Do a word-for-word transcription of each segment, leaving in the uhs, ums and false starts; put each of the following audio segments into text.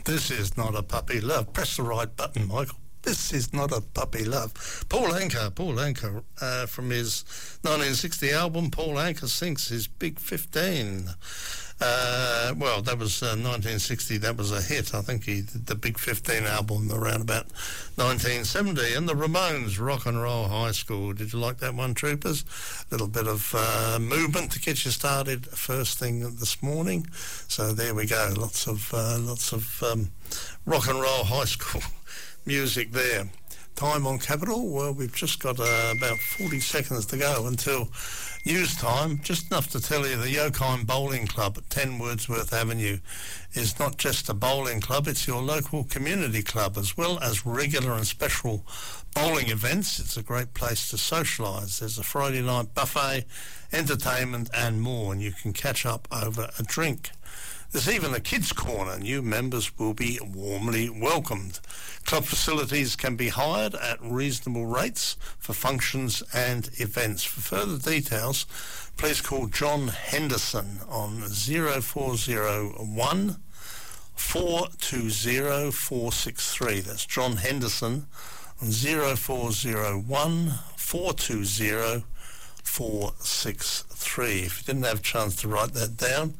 This is not a puppy love. Press the right button, Michael. This is not a puppy love. Paul Anka, Paul Anka, uh, from his nineteen sixty album, Paul Anka Sings His Big fifteen. Uh, well, that was uh, nineteen sixty, that was a hit. I think he did the Big fifteen album around about nineteen seventy. And the Ramones, Rock and Roll High School. Did you like that one, troopers? A little bit of uh, movement to get you started first thing this morning. So there we go. Lots of, uh, lots of um, Rock and Roll High School music there. Time on Capital, well, we've just got uh, about forty seconds to go until news time. Just enough to tell you the Yokine Bowling Club at ten Wordsworth Avenue is not just a bowling club, it's your local community club, as well as regular and special bowling events. It's a great place to socialise. There's a Friday night buffet, entertainment and more, and you can catch up over a drink. There's even a kids' corner. New members will be warmly welcomed. Club facilities can be hired at reasonable rates for functions and events. For further details, please call John Henderson on zero four zero one, four two zero, four six three. That's John Henderson on zero four zero one, four two zero, four six three. If you didn't have a chance to write that down,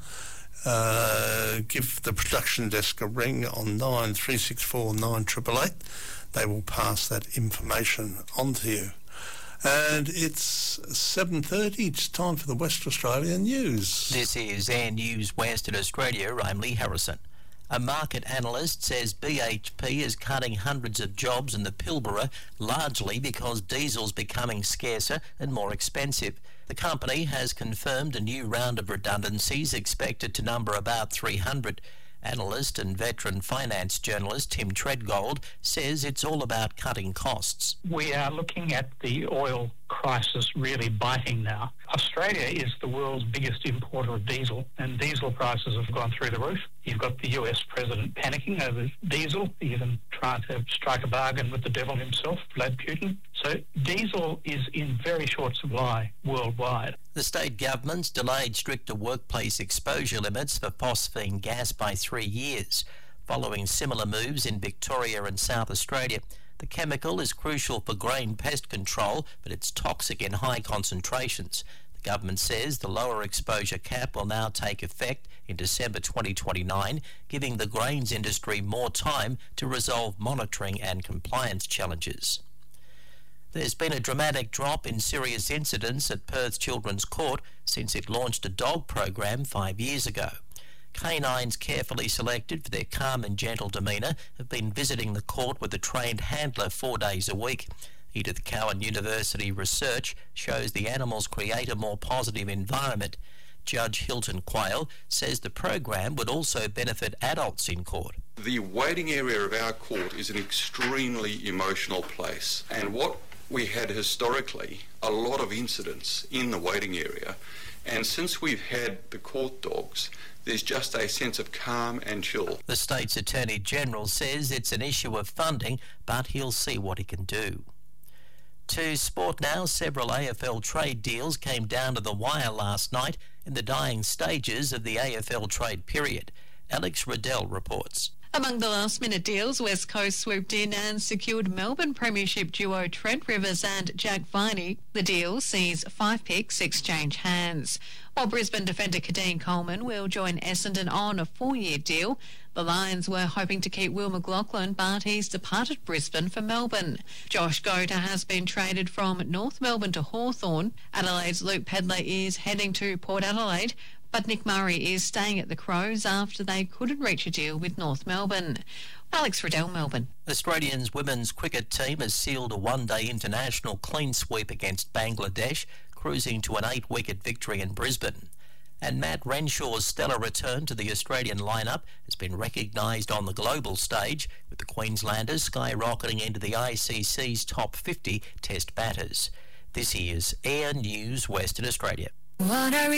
Uh, give the production desk a ring on nine three six four nine eight eight eight. They will pass that information on to you. And it's seven thirty. It's time for the West Australian News. This is Air News Western Australia. I'm Lee Harrison. A market analyst says B H P is cutting hundreds of jobs in the Pilbara, largely because diesel's becoming scarcer and more expensive. The company has confirmed a new round of redundancies expected to number about three hundred. Analyst and veteran finance journalist Tim Treadgold says it's all about cutting costs. We are looking at the oil crisis really biting now. Australia is the world's biggest importer of diesel, and diesel prices have gone through the roof. You've got the U S president panicking over diesel, even trying to strike a bargain with the devil himself, Vlad Putin. So diesel is in very short supply worldwide. The state government's delayed stricter workplace exposure limits for phosphine gas by three years, following similar moves in Victoria and South Australia. The chemical is crucial for grain pest control, but it's toxic in high concentrations. The government says the lower exposure cap will now take effect in December twenty twenty-nine, giving the grains industry more time to resolve monitoring and compliance challenges. There's been a dramatic drop in serious incidents at Perth Children's Court since it launched a dog program five years ago. Canines carefully selected for their calm and gentle demeanour have been visiting the court with a trained handler four days a week. Edith Cowan University research shows the animals create a more positive environment. Judge Hilton Quayle says the program would also benefit adults in court. The waiting area of our court is an extremely emotional place, and what we had historically a lot of incidents in the waiting area, and since we've had the court dogs, there's just a sense of calm and chill. The State's Attorney General says it's an issue of funding, but he'll see what he can do. To sport now, several A F L trade deals came down to the wire last night in the dying stages of the A F L trade period. Alex Riddell reports. Among the last-minute deals, West Coast swooped in and secured Melbourne Premiership duo Trent Rivers and Jack Viney. The deal sees five picks exchange hands. While Brisbane defender Kadeen Coleman will join Essendon on a four-year deal. The Lions were hoping to keep Will McLaughlin, but he's departed Brisbane for Melbourne. Josh Gota has been traded from North Melbourne to Hawthorn. Adelaide's Luke Pedler is heading to Port Adelaide, but Nick Murray is staying at the Crows after they couldn't reach a deal with North Melbourne. Alex Riddell, Melbourne. Australia's women's cricket team has sealed a one-day international clean sweep against Bangladesh, cruising to an eight-wicket victory in Brisbane. And Matt Renshaw's stellar return to the Australian lineup has been recognised on the global stage, with the Queenslanders skyrocketing into the I C C's top fifty test batters. This is Air News Western Australia. What are we